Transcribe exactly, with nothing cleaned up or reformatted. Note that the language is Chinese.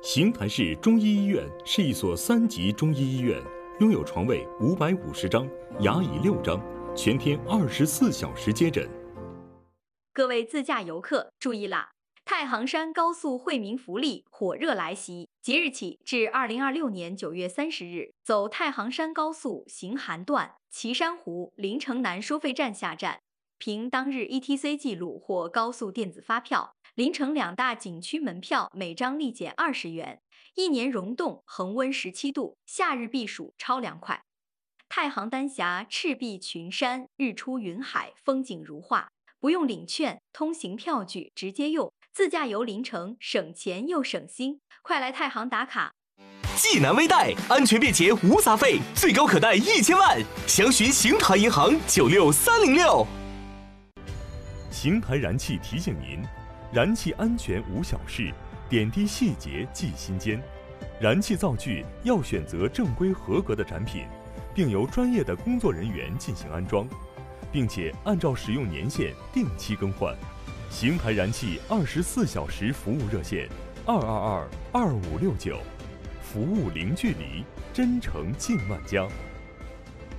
邢台市中医医院是一所三级中医医院，拥有床位五百五十张，牙椅六张，全天二十四小时接诊。 各位自驾游客注意啦！太行山高速惠民福利火热来袭，即日起至二零二六年九月三十日，走太行山高速行韩段岐山湖临城南收费站下站，凭当日 E T C 记录或高速电子发票，临城两大景区门票每张立减二十元，一年溶洞恒温十七度，夏日避暑超凉快。太行丹霞赤壁群山，日出云海，风景如画，不用领券，通行票据直接用，自驾游临城省钱又省心，快来太行打卡！ 济南微贷安全便捷无杂费，最高可贷一千万，详询邢台银行九六三零六。 邢台燃气提醒您：燃气安全无小事，点滴细节记心间。燃气灶具要选择正规合格的产品，并由专业的工作人员进行安装，并且按照使用年限定期更换。邢台燃气二十四小时服务热线：二二二二五六九，服务零距离，真诚近万家。